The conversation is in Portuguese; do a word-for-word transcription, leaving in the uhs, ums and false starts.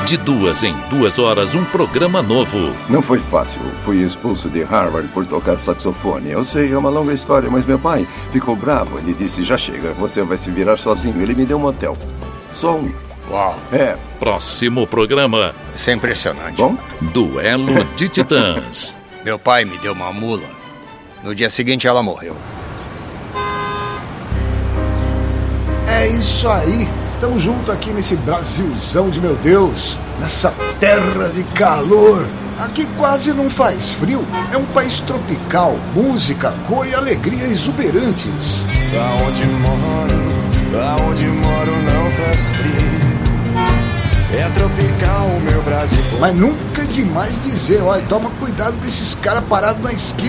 De duas em duas horas, um programa novo. Não foi fácil. Fui expulso de Harvard por tocar saxofone. Eu sei, é uma longa história, mas meu pai ficou bravo. Ele disse, já chega, você vai se virar sozinho. Ele me deu um motel. Só um. Uau. É. Próximo programa. Isso é impressionante. Bom? Duelo de Titãs. Meu pai me deu uma mula. No dia seguinte ela morreu. É isso aí. Tamo junto aqui nesse Brasilzão de meu Deus. Nessa terra de calor. Aqui quase não faz frio. É um país tropical. Música, cor e alegria exuberantes. Aonde moro, aonde moro não faz frio. É tropical o meu Brasil. Mas nunca é demais dizer, olha, toma cuidado com esses caras parados na esquina.